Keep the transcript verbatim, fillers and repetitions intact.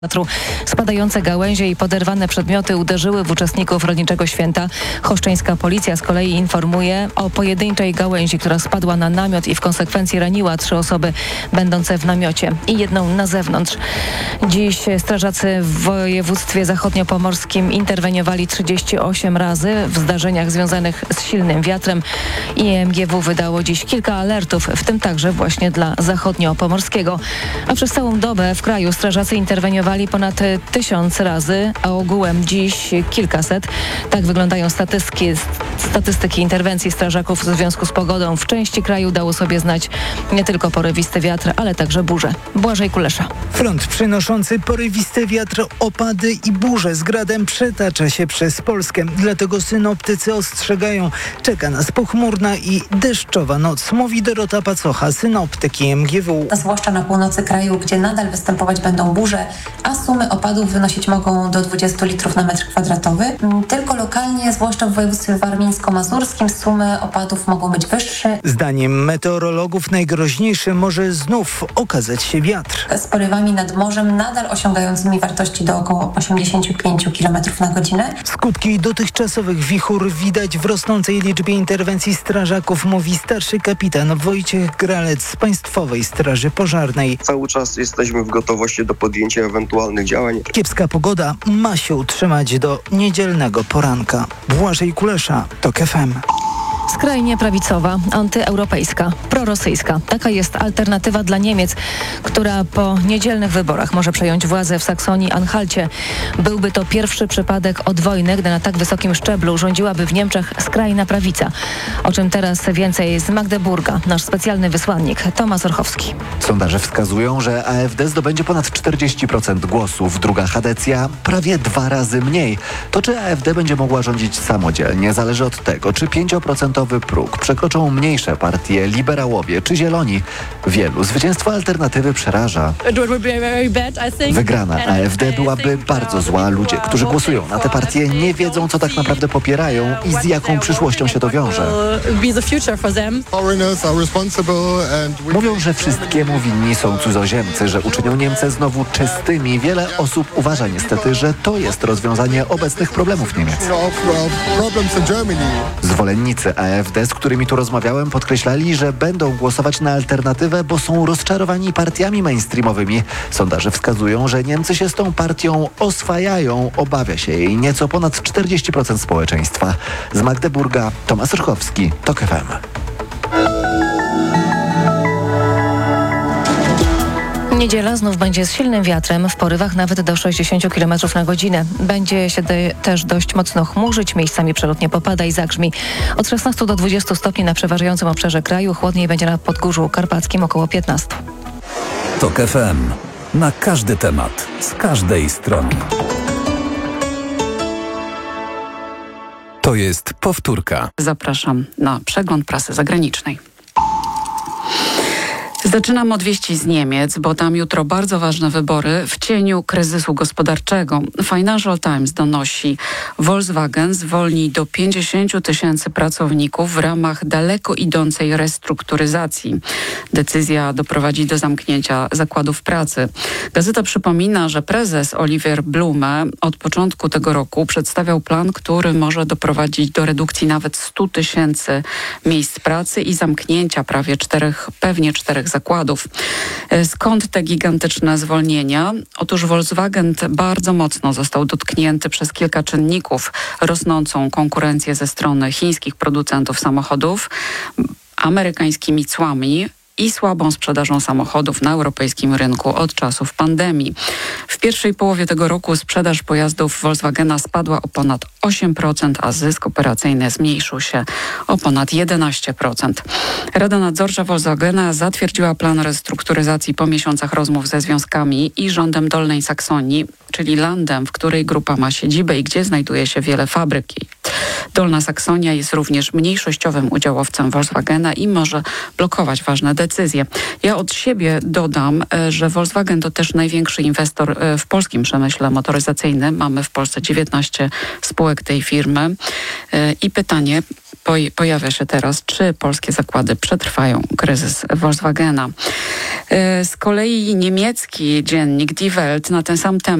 Spadające gałęzie i poderwane przedmioty uderzyły w uczestników rolniczego święta. Choszczeńska policja z kolei informuje o pojedynczej gałęzi, która spadła na namiot i w konsekwencji raniła trzy osoby będące w namiocie i jedną na zewnątrz. Dziś strażacy w województwie zachodniopomorskim interweniowali trzydzieści osiem razy w zdarzeniach związanych z silnym wiatrem. I M G W wydało dziś kilka alertów, w tym także właśnie dla zachodniopomorskiego. A przez całą dobę w kraju strażacy interweniowali ponad tysiąc razy, a ogółem dziś kilkaset. Tak wyglądają statystyki, statystyki interwencji strażaków w związku z pogodą. W części kraju dało sobie znać nie tylko porywisty wiatr, ale także burze. Błażej Kulesza. Front przynoszący porywisty wiatr, opady i burze z gradem przetacza się przez Polskę. Dlatego synoptycy ostrzegają, czeka nas pochmurna i deszczowa noc. Mówi Dorota Pacocha, synoptyk M G W. Zwłaszcza na północy kraju, gdzie nadal występować będą burze, a sumy opadów wynosić mogą do dwudziestu litrów na metr kwadratowy. Tylko lokalnie, zwłaszcza w województwie warmińsko-mazurskim, sumy opadów mogą być wyższe. Zdaniem meteorologów najgroźniejszy może znów okazać się wiatr. Z porywami nad morzem nadal osiągającymi wartości do około osiemdziesięciu pięciu kilometrów na godzinę. Skutki dotychczasowych wichur widać w rosnącej liczbie interwencji strażaków, mówi starszy kapitan Wojciech Gralec z Państwowej Straży Pożarnej. Cały czas jesteśmy w gotowości do podjęcia ewentualnych działań. Kiepska pogoda ma się utrzymać do niedzielnego poranka. Błażej Kulesza, TOK F M. Skrajnie prawicowa, antyeuropejska, prorosyjska. Taka jest alternatywa dla Niemiec, która po niedzielnych wyborach może przejąć władzę w Saksonii-Anhalcie. Byłby to pierwszy przypadek od wojny, gdy na tak wysokim szczeblu rządziłaby w Niemczech skrajna prawica. O czym teraz więcej z Magdeburga, nasz specjalny wysłannik Tomasz Orchowski. Sondaże wskazują, że A F D zdobędzie ponad czterdzieści procent głosów. Druga Hadecja prawie dwa razy mniej. To czy A F D będzie mogła rządzić samodzielnie, zależy od tego, czy pięć procent próg przekroczą mniejsze partie, liberałowie czy zieloni. Wielu zwycięstwo alternatywy przeraża. Wygrana A F D byłaby bardzo zła. Ludzie, którzy głosują na te partie, nie wiedzą, co tak naprawdę popierają i z jaką przyszłością się to wiąże. Mówią, że wszystkiemu winni są cudzoziemcy, że uczynią Niemcy znowu czystymi. Wiele osób uważa niestety, że to jest rozwiązanie obecnych problemów Niemiec. Zwolennicy A F D, z którymi tu rozmawiałem, podkreślali, że będą głosować na alternatywę, bo są rozczarowani partiami mainstreamowymi. Sondaże wskazują, że Niemcy się z tą partią oswajają. Obawia się jej nieco ponad czterdzieści procent społeczeństwa. Z Magdeburga Tomasz Orchowski, TOK F M. Niedziela znów będzie z silnym wiatrem, w porywach nawet do sześćdziesięciu kilometrów na godzinę. Będzie się de- też dość mocno chmurzyć, miejscami przelotnie popada i zagrzmi. Od szesnastu do dwudziestu stopni na przeważającym obszarze kraju, chłodniej będzie na Podgórzu Karpackim około piętnastu. TOK F M. Na każdy temat, z każdej strony. To jest powtórka. Zapraszam na przegląd prasy zagranicznej. Zaczynam od wieści z Niemiec, bo tam jutro bardzo ważne wybory w cieniu kryzysu gospodarczego. Financial Times donosi, Volkswagen zwolni do pięćdziesięciu tysięcy pracowników w ramach daleko idącej restrukturyzacji. Decyzja doprowadzi do zamknięcia zakładów pracy. Gazeta przypomina, że prezes Oliver Blume od początku tego roku przedstawiał plan, który może doprowadzić do redukcji nawet stu tysięcy miejsc pracy i zamknięcia prawie czterech, pewnie czterech zakładów. Skąd te gigantyczne zwolnienia? Otóż Volkswagen bardzo mocno został dotknięty przez kilka czynników. Rosnącą konkurencję ze strony chińskich producentów samochodów, amerykańskimi cłami i słabą sprzedażą samochodów na europejskim rynku od czasów pandemii. W pierwszej połowie tego roku sprzedaż pojazdów Volkswagena spadła o ponad osiem procent, a zysk operacyjny zmniejszył się o ponad jedenaście procent. Rada Nadzorcza Volkswagena zatwierdziła plan restrukturyzacji po miesiącach rozmów ze związkami i rządem Dolnej Saksonii, czyli Landem, w której grupa ma siedzibę i gdzie znajduje się wiele fabryk. Dolna Saksonia jest również mniejszościowym udziałowcem Volkswagena i może blokować ważne decyzje. Ja od siebie dodam, że Volkswagen to też największy inwestor w polskim przemyśle motoryzacyjnym. Mamy w Polsce dziewiętnaście spółek tej firmy. I pytanie pojawia się teraz, czy polskie zakłady przetrwają kryzys Volkswagena. Z kolei niemiecki dziennik Die Welt na ten sam temat